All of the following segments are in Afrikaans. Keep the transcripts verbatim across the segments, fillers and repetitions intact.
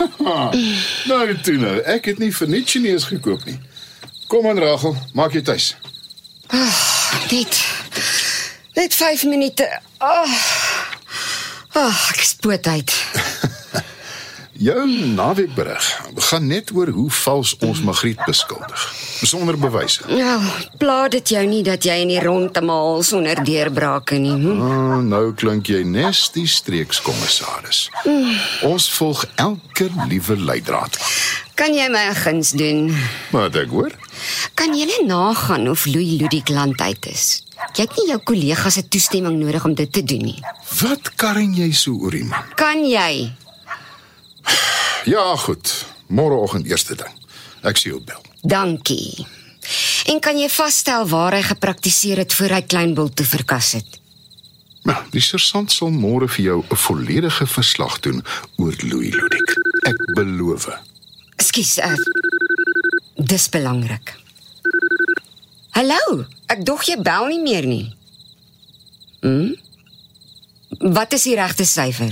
Nou, toe nou, ek het nie vir niets Chinees gekoop nie. Kom aan, Rachel, maak jy tuis. Net, net vyf minute. Oh, oh, ek spoot uit. Jou naweekberig gaan net oor hoe vals ons Magriet beskuldig. Sonder bewyse. Nou, pla dit jou nie dat jy in die rondte maal sonder deurbrake nie. Hm? Oh, nou klink jy nes die streekskommissaris. Mm. Ons volg elke liewe leidraad. Kan jy my 'n guns doen? Wat ek hoor? Kan jy nagaan of Louis Ludik land uit is? Jy het nie jou kollegas se toestemming nodig om dit te doen nie. Wat karring jy so oor die man? Kan jy? Ja, goed. Môreoggend eerste ding. Ek sien jou bel. Dankie. En kan jy vasstel waar hy gepraktiseer het voor hy Kleinbul toe verkas het? Nou, die sersant sal môre vir jou 'n volledige verslag doen oor Louis Ludik. Ek beloof. Ekskuus, uh, dis belangrik. Hallo, ek dog jy bel nie meer nie. Hm? Wat is die regte syfer?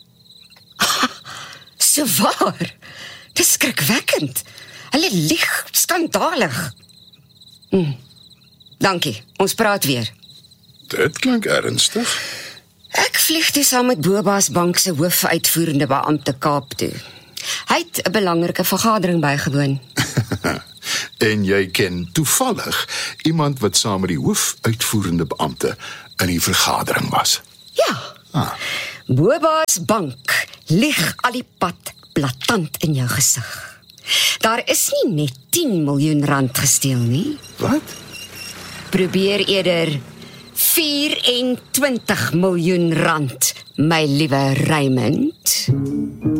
So waar. Dis skrikwekkend. Hulle lieg skandalig. Hm. Dankie, ons praat weer. Dit klink ernstig. Ek vlieg toe saam met Boba's bank se hoofuitvoerende beampte Kaap toe. Hy het 'n belangrike vergadering bygewoon. En jy ken toevallig iemand wat saam met die hoofuitvoerende beampte in die vergadering was. Ja. Ah. Boba's bank lieg al die pad blaatant in jou gesig. Daar is nie net tien miljoen rand gesteel nie. Wat? Probeer eerder vyf en twintig miljoen rand, my liewe Raymond.